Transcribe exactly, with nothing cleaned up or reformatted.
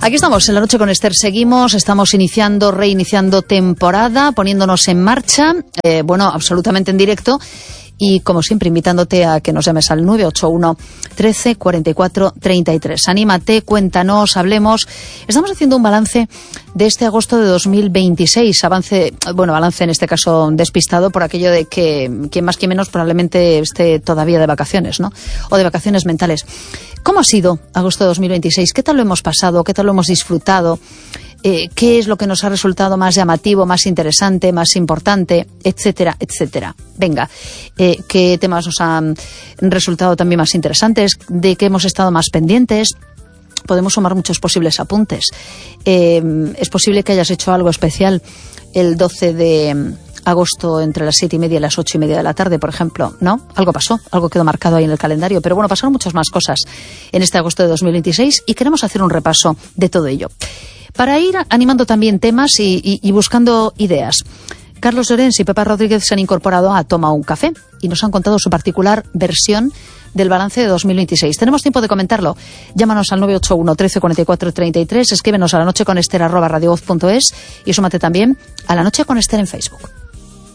Aquí estamos, en La Noche con Esther seguimos, estamos iniciando, reiniciando temporada, poniéndonos en marcha, eh, bueno, absolutamente en directo. Y como siempre, invitándote a que nos llames al nueve ocho uno, trece, cuarenta y cuatro, treinta y tres. Anímate, cuéntanos, hablemos. Estamos haciendo un balance de este agosto de dos mil veintiséis. Avance, bueno, balance en este caso despistado por aquello de que, que más que menos probablemente esté todavía de vacaciones, ¿no? O de vacaciones mentales. ¿Cómo ha sido agosto de dos mil veintiséis? ¿Qué tal lo hemos pasado? ¿Qué tal lo hemos disfrutado? Eh, ¿Qué es lo que nos ha resultado más llamativo, más interesante, más importante, etcétera, etcétera? Venga, eh, ¿qué temas nos han resultado también más interesantes? ¿De qué hemos estado más pendientes? Podemos sumar muchos posibles apuntes. Eh, es posible que hayas hecho algo especial el doce de agosto entre las siete y media y las ocho y media de la tarde, por ejemplo, ¿no? Algo pasó, algo quedó marcado ahí en el calendario, pero bueno, pasaron muchas más cosas en este agosto de dos mil veintiséis y queremos hacer un repaso de todo ello. Para ir animando también temas y, y, y buscando ideas. Carlos Llorens y Pepa Rodríguez se han incorporado a Toma un Café y nos han contado su particular versión del balance de dos mil veintiséis. Tenemos tiempo de comentarlo. Llámanos al nueve ocho uno, trece, cuarenta y cuatro, treinta y tres, escríbenos a la noche con Esther arroba radiovoz punto es y súmate también a La Noche con Esther en Facebook.